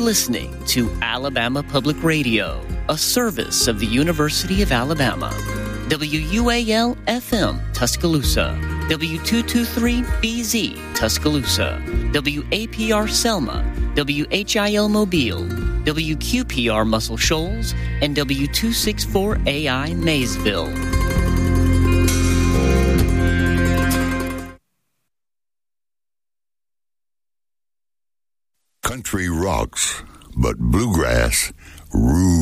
listening to Alabama Public Radio, a service of the University of Alabama. WUAL-FM, Tuscaloosa. W223BZ, Tuscaloosa. WAPR Selma. WHIL Mobile. WQPR Muscle Shoals. And W264AI Maysville. Country rocks, but bluegrass rules.